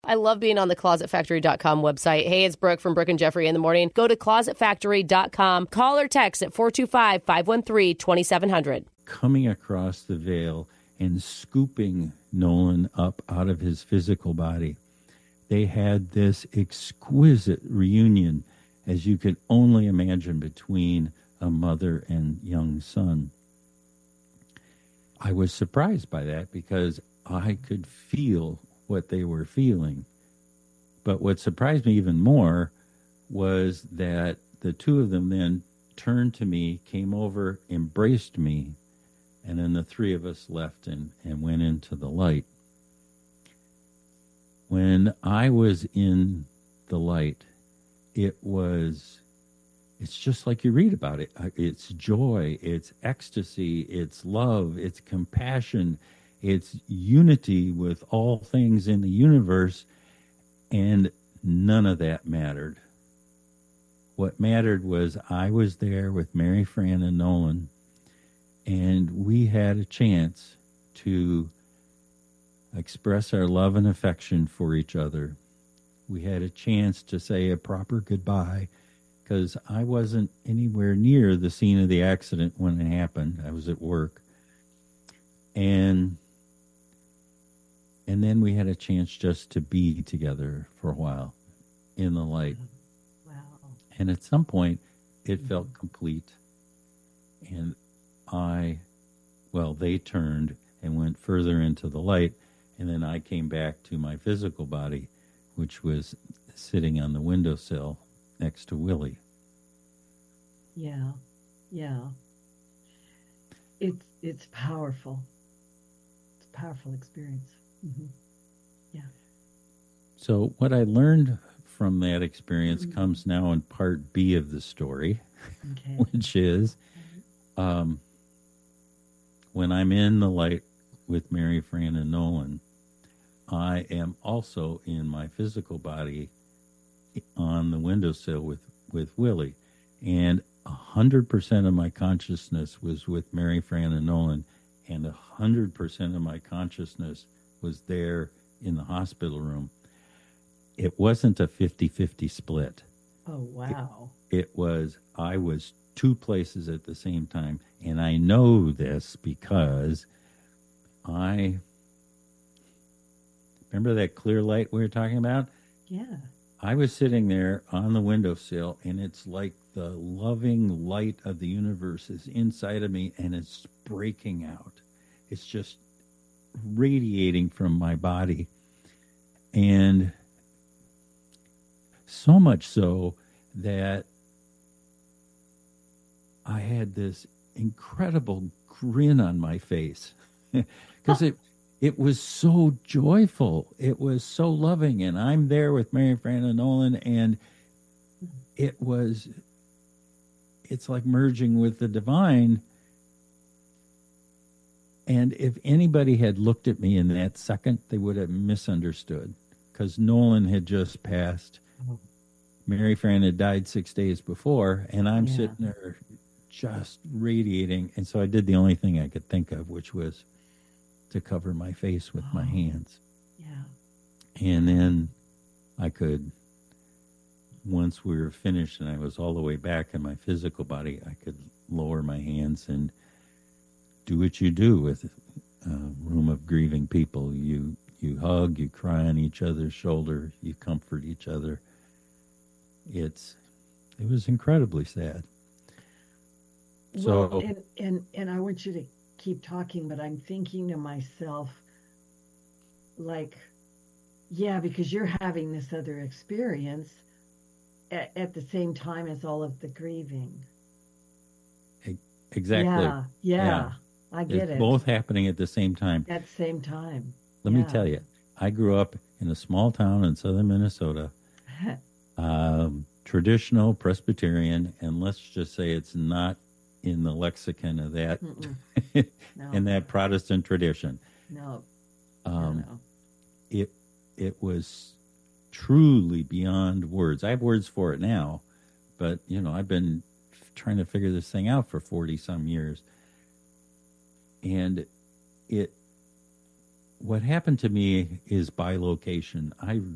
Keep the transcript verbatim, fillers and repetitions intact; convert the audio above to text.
I love being on the closet factory dot com website. Hey, it's Brooke from Brooke and Jeffrey in the morning. Go to closet factory dot com. Call or text at four two five, five one three, two seven zero zero. Coming across the veil and scooping Nolan up out of his physical body. They had this exquisite reunion, as you could only imagine, between a mother and young son. I was surprised by that because I could feel what they were feeling. But what surprised me even more was that the two of them then turned to me, came over, embraced me, and then the three of us left and, and went into the light. When I was in the light, it was, it's just like you read about it. It's joy, it's ecstasy, it's love, it's compassion, it's unity with all things in the universe, and none of that mattered. What mattered was I was there with Mary Fran and Nolan, and we had a chance to express our love and affection for each other. We had a chance to say a proper goodbye because I wasn't anywhere near the scene of the accident when it happened. I was at work. And and then we had a chance just to be together for a while in the light. Wow. And at some point, it mm-hmm. felt complete. And I, well, they turned and went further into the light. And then I came back to my physical body, which was sitting on the windowsill next to Willie. Yeah, yeah. It's it's powerful. It's a powerful experience. Mm-hmm. Yeah. So what I learned from that experience mm-hmm. comes now in part B of the story, okay. which is um, when I'm in the light with Mary Fran and Nolan, I am also in my physical body on the windowsill with, with Willie. And one hundred percent of my consciousness was with Mary Fran and Nolan, and one hundred percent of my consciousness was there in the hospital room. It wasn't a fifty-fifty split. Oh, wow. It, it was, I was two places at the same time. And I know this because I... Remember that clear light we were talking about? Yeah. I was sitting there on the windowsill, and it's like the loving light of the universe is inside of me, and it's breaking out. It's just radiating from my body. And so much so that I had this incredible grin on my face because it It was so joyful. It was so loving. And I'm there with Mary Fran and Nolan, and it was, it's like merging with the divine. And if anybody had looked at me in that second, they would have misunderstood because Nolan had just passed. Mary Fran had died six days before, and I'm yeah. sitting there just radiating. And so I did the only thing I could think of, which was to cover my face with oh, my hands. Yeah. And then I could, once we were finished and I was all the way back in my physical body, I could lower my hands and do what you do with a room of grieving people. You you hug, you cry on each other's shoulder, you comfort each other. It's it was incredibly sad. Well, so and, and and I want you to keep talking, but I'm thinking to myself, like, yeah, because you're having this other experience at, at the same time as all of the grieving. Exactly. Yeah, yeah, yeah. I get it's it. Both happening at the same time. At the same time. Let yeah. me tell you, I grew up in a small town in southern Minnesota, um, traditional Presbyterian, and let's just say it's not in the lexicon of that, no. in that Protestant tradition. No. Um, no. It it was truly beyond words. I have words for it now, but, you know, I've been trying to figure this thing out for forty-some years. And it, what happened to me is bilocation. I